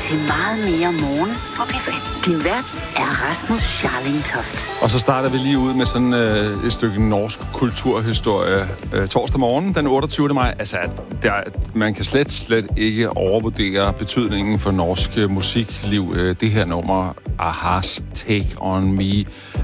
til Meget mere morgen på P5. Din vært er Rasmus Scharling Toft. Og så starter vi lige ud med sådan et stykke norsk kulturhistorie torsdag morgen, den 28. maj. Altså, man kan slet ikke overvurdere betydningen for norsk musikliv. Det her nummer, Ahas Take On Me,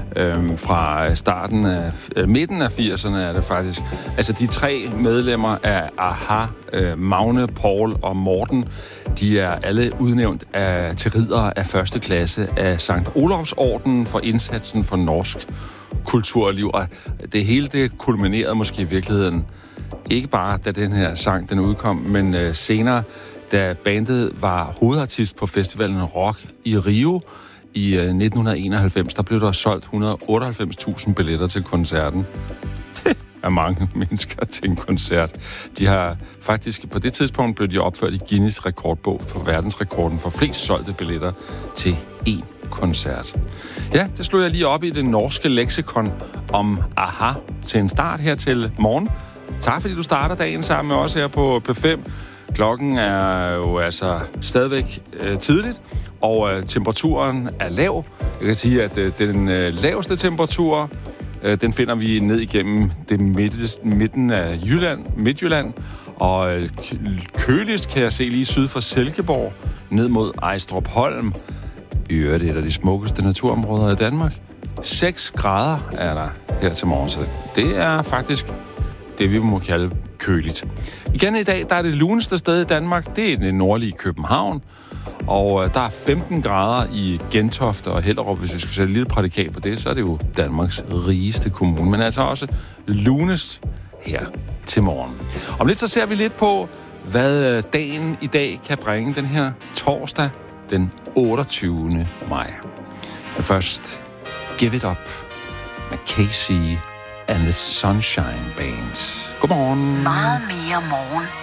fra starten af, midten af 80'erne er det faktisk. Altså, de tre medlemmer af Aha, Magne, Paul og Morten, de er alle udnævnt til riddere af første klasse af Sankt Olavs Orden for indsatsen for norsk kulturliv. Og det hele det kulminerede måske i virkeligheden ikke bare, da den her sang den udkom, men senere, da bandet var hovedartist på festivalen Rock i Rio i 1991, der blev der solgt 198.000 billetter til koncerten. Af mange mennesker til en koncert. De har faktisk, på det tidspunkt blev de opført i Guinness rekordbog for verdensrekorden for flest solgte billetter til én koncert. Ja, det slog jeg lige op i det norske leksikon om Aha til en start her til morgen. Tak fordi du starter dagen sammen med os her på P5. Klokken er jo altså stadigvæk tidligt, og temperaturen er lav. Jeg kan sige, at den laveste temperatur, den finder vi ned igennem det midten af Midtjylland. Og køligst kan jeg se lige syd for Silkeborg, ned mod Ejstrup Holm. I øvrigt et af de smukkeste naturområder i Danmark. 6 grader er der her til morgen, så det er faktisk det, vi må kalde køligt. Igen i dag, der er det luneste sted i Danmark. Det er det nordlige København. Og der er 15 grader i Gentofte og Hellerup. Hvis vi skulle sætte et lille prædikat på det, så er det jo Danmarks rigeste kommune. Men altså også lunest her til morgen. Om lidt så ser vi lidt på, hvad dagen i dag kan bringe den her torsdag den 28. maj. Men først, Give It Up med Casey and the Sunshine Band. Godmorgen. Meget mere morgen